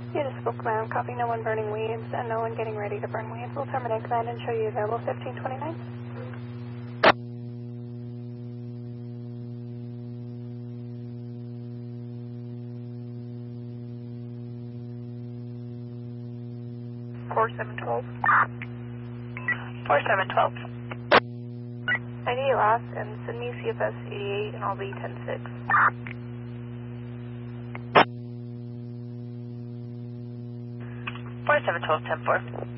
You just spoke command, copy no one burning weeds and no one getting ready to burn weeds. We'll terminate command and show you available 1529. Four 712. 4712. ID last and send me CFS 88 and I'll be 106. 4712, 104.